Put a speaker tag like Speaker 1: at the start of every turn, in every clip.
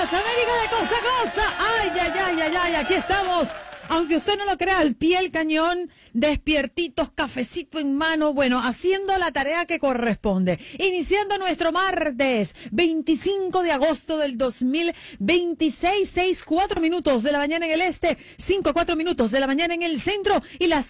Speaker 1: América de costa a costa. Ay, ay, ay, ay, ay, aquí estamos. Aunque usted no lo crea, al pie del cañón, despiertitos, cafecito en mano, bueno, haciendo la tarea que corresponde. Iniciando nuestro martes 25 de agosto del 2026, 6:04 minutos de la mañana en el este, 5:04 minutos de la mañana en el centro y las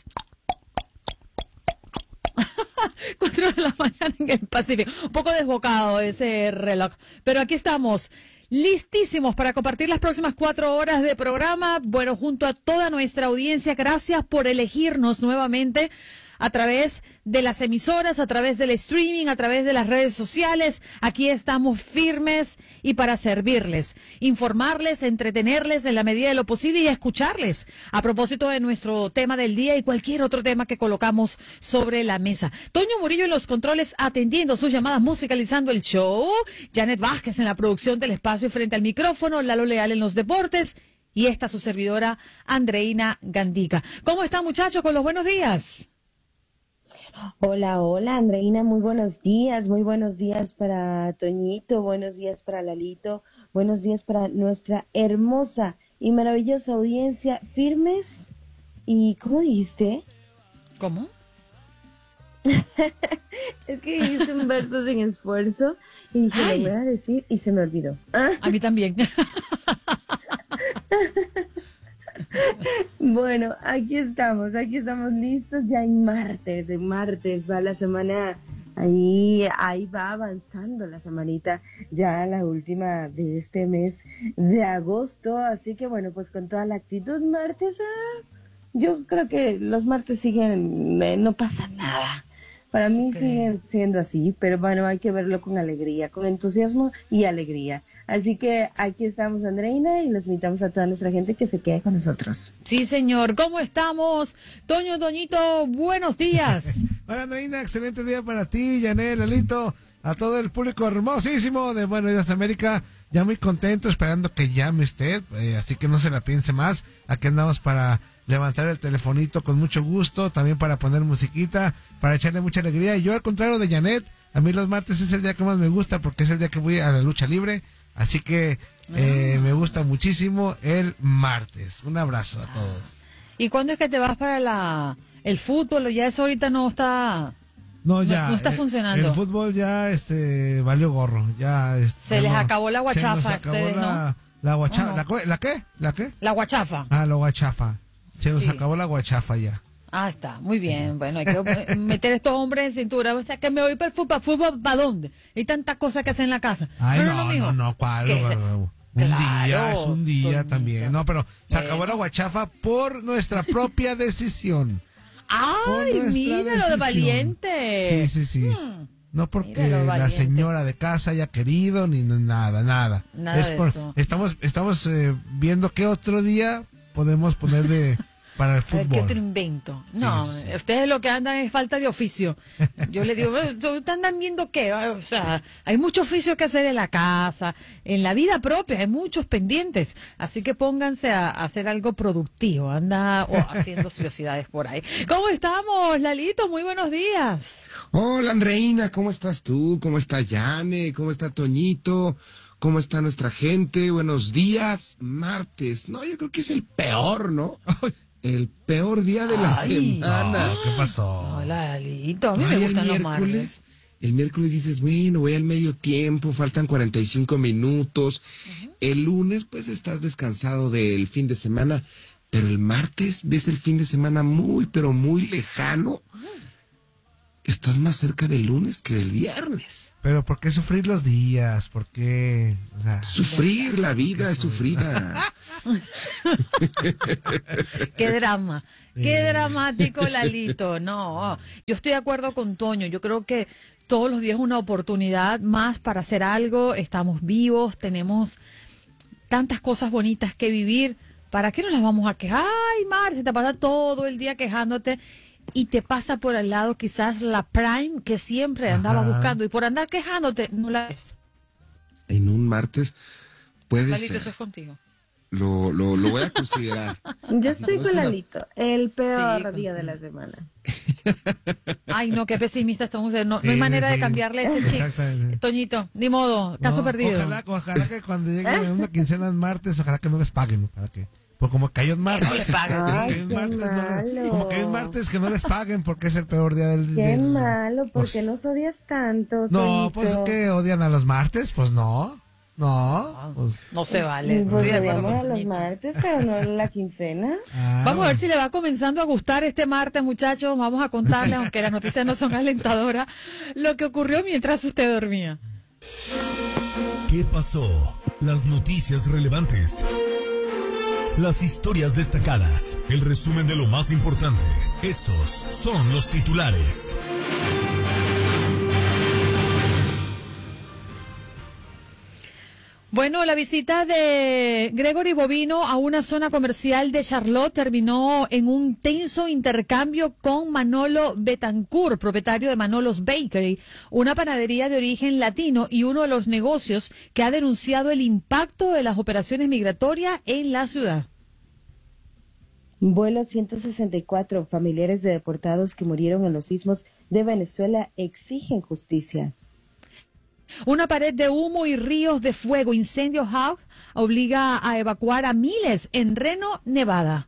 Speaker 1: 4 de la mañana en el Pacífico. Un poco desbocado ese reloj, pero aquí estamos. Listísimos para compartir las próximas 4 horas de programa. Bueno, junto a toda nuestra audiencia, gracias por elegirnos nuevamente a través de las emisoras, a través del streaming, a través de las redes sociales. Aquí estamos firmes y para servirles, informarles, entretenerles en la medida de lo posible y escucharles a propósito de nuestro tema del día y cualquier otro tema que colocamos sobre la mesa. Toño Murillo en los controles atendiendo sus llamadas, musicalizando el show. Janet Vázquez en la producción del espacio y frente al micrófono. Lalo Leal en los deportes. Y esta su servidora, Andreina Gandica. ¿Cómo están, muchachos? Con los buenos días.
Speaker 2: Hola, hola, Andreina, muy buenos días para Toñito, buenos días para Lalito, buenos días para nuestra hermosa y maravillosa audiencia, firmes y, ¿cómo dijiste?
Speaker 1: ¿Cómo?
Speaker 2: Es que dijiste un verso sin esfuerzo y dije, lo voy a decir y se me olvidó.
Speaker 1: A mí también.
Speaker 2: Bueno, aquí estamos listos ya en martes va la semana, ahí va avanzando la semanita, ya la última de este mes de agosto, así que bueno, pues con toda la actitud martes, yo creo que los martes siguen, no pasa nada. Para mí siguen siendo así, pero bueno, hay que verlo con alegría, con entusiasmo y alegría. Así que aquí estamos, Andreina, y los invitamos a toda nuestra gente que se quede con nosotros.
Speaker 1: Sí, señor. ¿Cómo estamos? Toño, Toñito, buenos días.
Speaker 3: Hola, Andreina, excelente día para ti, Yanel, Lalito, a todo el público hermosísimo de Buenos Días América. Ya muy contento, esperando que llame usted, así que no se la piense más. Aquí andamos para levantar el telefonito con mucho gusto, también para poner musiquita, para echarle mucha alegría. Y yo, al contrario de Janet, a mí los martes es el día que más me gusta porque es el día que voy a la lucha libre, así que me gusta muchísimo el martes. Un abrazo a todos.
Speaker 1: ¿Y cuándo es que te vas para el fútbol? Ya eso ahorita no está...
Speaker 3: No, ya.
Speaker 1: No está funcionando.
Speaker 3: El fútbol ya valió gorro. Ya
Speaker 1: se les acabó la guachafa.
Speaker 3: Se nos acabó
Speaker 1: ustedes, ¿no?
Speaker 3: La guachafa.
Speaker 1: No.
Speaker 3: ¿La qué? ¿La qué?
Speaker 1: La guachafa.
Speaker 3: La guachafa. Se nos acabó la guachafa ya.
Speaker 1: Ah, está, muy bien. Bueno, hay que meter estos hombres en cintura. O sea, que me voy para el fútbol. ¿Fútbol para dónde? Hay tantas cosas que hacer en la casa.
Speaker 3: Ay, no, ¿cuál? Es un día Toñito. También. No, pero se acabó la guachafa por nuestra propia decisión.
Speaker 1: ¡Ay, mira lo de valiente!
Speaker 3: Sí. No porque la señora de casa haya querido, ni nada.
Speaker 1: Nada de eso.
Speaker 3: Estamos viendo qué otro día podemos poner para el fútbol.
Speaker 1: ¿Qué otro invento? No, sí. Ustedes lo que andan es falta de oficio. Yo les digo, ¿ustedes andan viendo qué? O sea, hay mucho oficio que hacer en la casa, en la vida propia, hay muchos pendientes. Así que pónganse a hacer algo productivo, haciendo ociosidades por ahí. ¿Cómo estamos, Lalito? Muy buenos días.
Speaker 4: Hola, Andreina, ¿cómo estás tú? ¿Cómo está Yane? ¿Cómo está Toñito? ¿Cómo está nuestra gente? Buenos días, martes. No, yo creo que es el peor, ¿no? El peor día de la semana.
Speaker 3: No, ¿qué pasó?
Speaker 1: Hola, Lalito, a mí me gustan los martes.
Speaker 4: El miércoles dices, bueno, voy al medio tiempo, faltan 45 minutos. El lunes, pues, estás descansado del fin de semana. Pero el martes ves el fin de semana muy, pero muy lejano. Estás más cerca del lunes que del viernes.
Speaker 3: Pero ¿por qué sufrir los días? ¿Por qué? O sea,
Speaker 4: sufrir, la vida es sufrida.
Speaker 1: Qué drama, qué dramático, Lalito. No, yo estoy de acuerdo con Toño. Yo creo que todos los días es una oportunidad más para hacer algo. Estamos vivos, tenemos tantas cosas bonitas que vivir. ¿Para qué nos las vamos a quejar? Ay, Mar, se te pasa todo el día quejándote. Y te pasa por al lado quizás la Prime que siempre andaba buscando y por andar quejándote no la ves.
Speaker 4: En un martes puede
Speaker 1: Lalito,
Speaker 4: ser.
Speaker 1: eso es contigo.
Speaker 4: lo voy a considerar.
Speaker 2: Yo estoy con Lalito, el peor
Speaker 1: Sí,
Speaker 2: día de la semana.
Speaker 1: Ay, no, qué pesimista están ustedes. No, no hay manera de cambiarle ese chip.
Speaker 3: Exactamente.
Speaker 1: Toñito, ni modo, caso
Speaker 3: No,
Speaker 1: perdido.
Speaker 3: Ojalá que cuando llegue una quincena en martes, ojalá que no les paguen. ¿Para qué? Pues como cayó en martes.
Speaker 1: No les paguen.
Speaker 3: Como
Speaker 2: Ay,
Speaker 3: cayó en
Speaker 2: qué
Speaker 3: martes,
Speaker 2: malo.
Speaker 3: como cayó en martes, que no les paguen porque es el peor día del...
Speaker 2: Qué
Speaker 3: del-
Speaker 2: malo, ¿por qué
Speaker 3: pues,
Speaker 2: nos odias tanto,
Speaker 3: No,
Speaker 2: Toñito?
Speaker 3: pues que odian a los martes, pues no. No, pues...
Speaker 1: No se vale.
Speaker 2: Pues
Speaker 1: Estoy de acuerdo
Speaker 2: odiamos
Speaker 1: con
Speaker 2: a los
Speaker 1: Toñito.
Speaker 2: martes, pero no en la quincena.
Speaker 1: Vamos a ver si le va comenzando a gustar este martes, muchachos. Vamos a contarle, aunque las noticias no son alentadoras, lo que ocurrió mientras usted dormía.
Speaker 5: ¿Qué pasó? Las noticias relevantes. Las historias destacadas. El resumen de lo más importante. Estos son los titulares.
Speaker 1: Bueno, la visita de Gregory Bovino a una zona comercial de Charlotte terminó en un tenso intercambio con Manolo Betancourt, propietario de Manolo's Bakery, una panadería de origen latino y uno de los negocios que ha denunciado el impacto de las operaciones migratorias en la ciudad.
Speaker 2: Vuelo 164, familiares de deportados que murieron en los sismos de Venezuela exigen justicia.
Speaker 1: Una pared de humo y ríos de fuego, incendio Hawk, obliga a evacuar a miles en Reno, Nevada.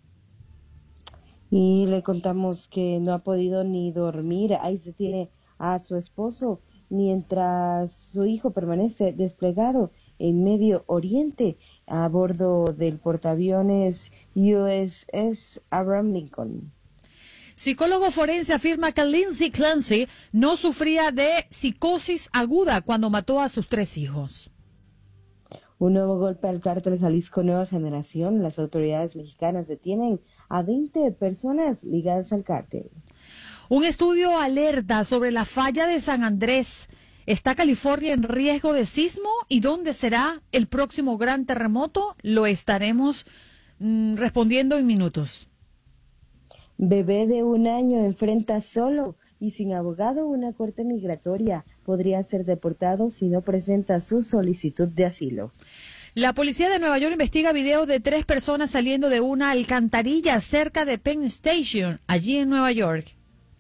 Speaker 2: Y le contamos que no ha podido ni dormir. Ahí se tiene a su esposo mientras su hijo permanece desplegado en Medio Oriente a bordo del portaaviones USS Abraham Lincoln.
Speaker 1: Psicólogo forense afirma que Lindsay Clancy no sufría de psicosis aguda cuando mató a sus 3 hijos.
Speaker 2: Un nuevo golpe al cártel Jalisco Nueva Generación. Las autoridades mexicanas detienen a 20 personas ligadas al cártel.
Speaker 1: Un estudio alerta sobre la falla de San Andrés. ¿Está California en riesgo de sismo? ¿Y dónde será el próximo gran terremoto? Lo estaremos respondiendo en minutos.
Speaker 2: Bebé de 1 año enfrenta solo y sin abogado una corte migratoria. Podría ser deportado si no presenta su solicitud de asilo.
Speaker 1: La policía de Nueva York investiga video de 3 personas saliendo de una alcantarilla cerca de Penn Station, allí en Nueva York.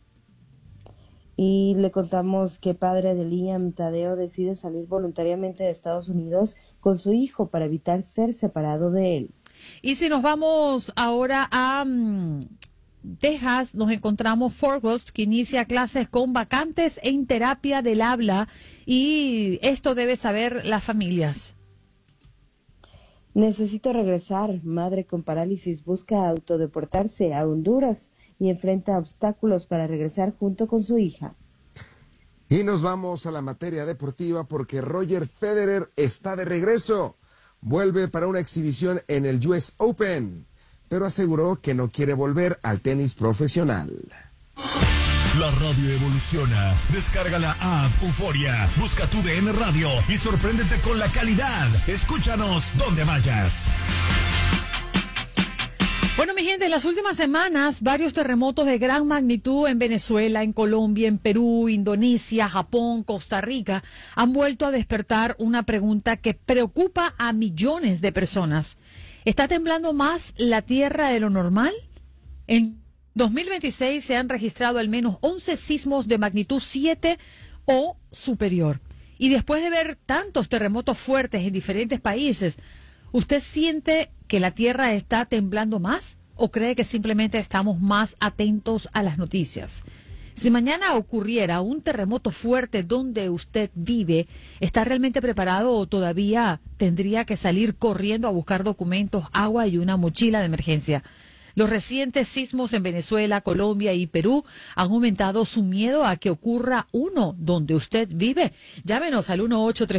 Speaker 2: Y le contamos que padre de Liam, Tadeo, decide salir voluntariamente de Estados Unidos con su hijo para evitar ser separado de él.
Speaker 1: Y si nos vamos ahora a Texas, nos encontramos Fort Worth, que inicia clases con vacantes en terapia del habla, y esto debe saber las familias.
Speaker 2: Necesito regresar. Madre con parálisis busca autodeportarse a Honduras y enfrenta obstáculos para regresar junto con su hija.
Speaker 4: Y nos vamos a la materia deportiva porque Roger Federer está de regreso. Vuelve para una exhibición en el US Open, pero aseguró que no quiere volver al tenis profesional.
Speaker 5: La radio evoluciona. Descarga la app Euforia. Busca tu DN Radio y sorpréndete con la calidad. Escúchanos donde vayas.
Speaker 1: Bueno, mi gente, en las últimas semanas, varios terremotos de gran magnitud en Venezuela, en Colombia, en Perú, Indonesia, Japón, Costa Rica, han vuelto a despertar una pregunta que preocupa a millones de personas. ¿Está temblando más la Tierra de lo normal? En 2026 se han registrado al menos 11 sismos de magnitud 7 o superior. Y después de ver tantos terremotos fuertes en diferentes países, ¿usted siente que la Tierra está temblando más o cree que simplemente estamos más atentos a las noticias? Si mañana ocurriera un terremoto fuerte donde usted vive, ¿está realmente preparado o todavía tendría que salir corriendo a buscar documentos, agua y una mochila de emergencia? Los recientes sismos en Venezuela, Colombia y Perú han aumentado su miedo a que ocurra uno donde usted vive. Llámenos al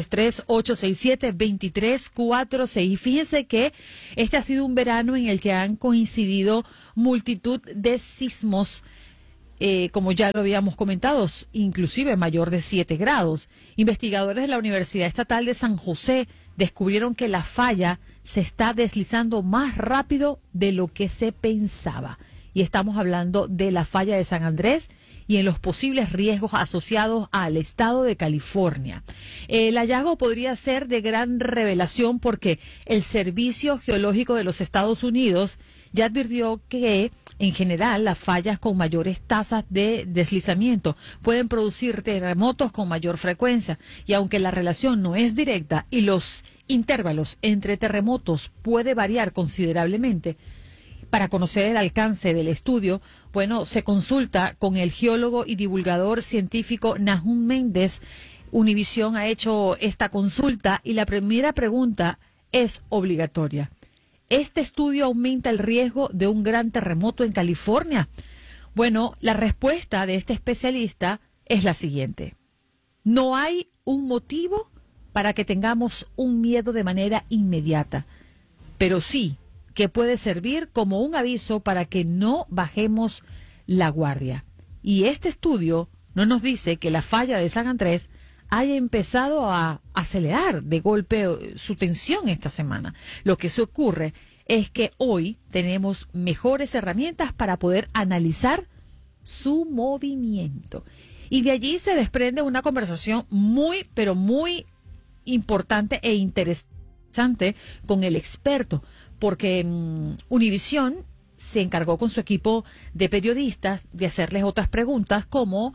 Speaker 1: 1-833-867-2346. Fíjense que este ha sido un verano en el que han coincidido multitud de sismos, como ya lo habíamos comentado, inclusive mayor de 7 grados. Investigadores de la Universidad Estatal de San José descubrieron que la falla se está deslizando más rápido de lo que se pensaba. Y estamos hablando de la falla de San Andrés y en los posibles riesgos asociados al estado de California. El hallazgo podría ser de gran revelación porque el Servicio Geológico de los Estados Unidos ya advirtió que, en general, las fallas con mayores tasas de deslizamiento pueden producir terremotos con mayor frecuencia. Y aunque la relación no es directa y los intervalos entre terremotos puede variar considerablemente, para conocer el alcance del estudio, bueno, se consulta con el geólogo y divulgador científico Nahum Méndez. Univisión ha hecho esta consulta y la primera pregunta es obligatoria. ¿Este estudio aumenta el riesgo de un gran terremoto en California? Bueno, la respuesta de este especialista es la siguiente. No hay un motivo para que tengamos un miedo de manera inmediata, pero sí que puede servir como un aviso para que no bajemos la guardia. Y este estudio no nos dice que la falla de San Andrés haya empezado a acelerar de golpe su tensión esta semana. Lo que se ocurre es que hoy tenemos mejores herramientas para poder analizar su movimiento. Y de allí se desprende una conversación muy, pero muy importante e interesante con el experto, porque Univisión se encargó con su equipo de periodistas de hacerles otras preguntas como: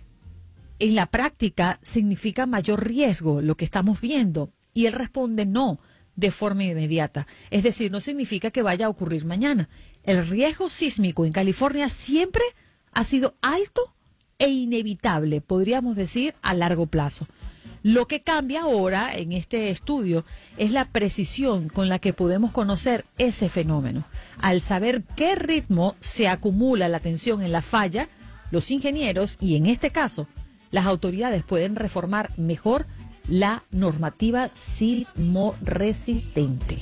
Speaker 1: ¿en la práctica significa mayor riesgo lo que estamos viendo? Y él responde no, de forma inmediata. Es decir, no significa que vaya a ocurrir mañana. El riesgo sísmico en California siempre ha sido alto e inevitable, podríamos decir, a largo plazo. Lo que cambia ahora en este estudio es la precisión con la que podemos conocer ese fenómeno. Al saber qué ritmo se acumula la tensión en la falla, los ingenieros y, en este caso, las autoridades pueden reformar mejor la normativa sismoresistente.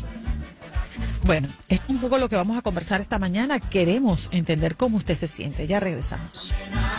Speaker 1: Bueno, es un poco lo que vamos a conversar esta mañana. Queremos entender cómo usted se siente. Ya regresamos.